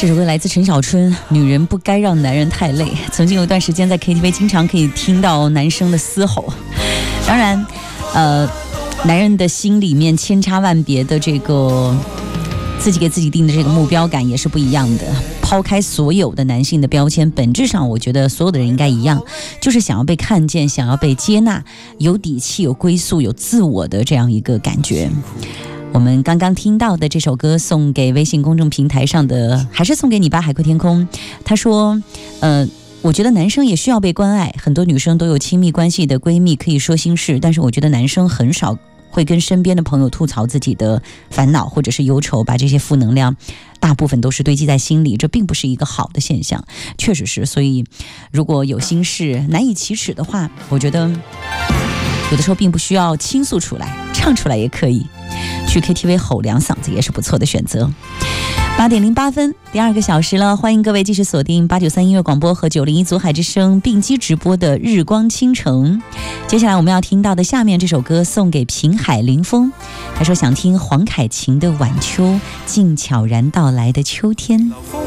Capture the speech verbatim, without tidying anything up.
这首歌来自陈小春，女人不该让男人太累。曾经有一段时间在 K T V 经常可以听到男生的嘶吼。当然呃，男人的心里面千差万别的这个自己给自己定的这个目标感也是不一样的。抛开所有的男性的标签，本质上我觉得所有的人应该一样，就是想要被看见，想要被接纳，有底气，有归宿，有自我的这样一个感觉。我们刚刚听到的这首歌送给微信公众平台上的，还是送给你吧，海阔天空。他说呃我觉得男生也需要被关爱，很多女生都有亲密关系的闺蜜可以说心事，但是我觉得男生很少会跟身边的朋友吐槽自己的烦恼或者是忧愁，把这些负能量大部分都是堆积在心里，这并不是一个好的现象，确实是。所以如果有心事难以启齿的话，我觉得有的时候并不需要倾诉出来，唱出来也可以，去 K T V 吼两嗓子也是不错的选择。八点零八分，第二个小时了，欢迎各位继续锁定八九三音乐广播和九零一祖海之声并机直播的日光倾城。接下来我们要听到的下面这首歌送给平海林峰，他说想听黄凯芹的晚秋，静悄然到来的秋天。